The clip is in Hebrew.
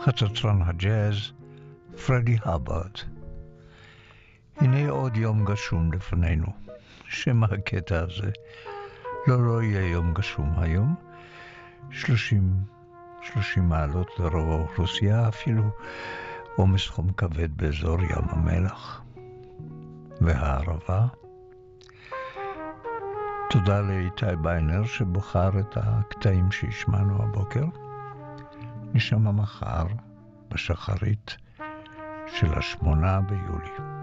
חצוצרן הג'אז, פרדי הברד. הנה עוד יום גשום לפנינו. שמה הקטע הזה? לא יהיה יום גשום היום. 30 מעלות לרוב האוכלוסייה, אפילו עומס חום כבד באזור ים המלח והערבה. תודה לאיתי ביינר שבחר את הקטעים שהשמענו הבוקר. נשמע מחר בשחרית של 8 ביולי.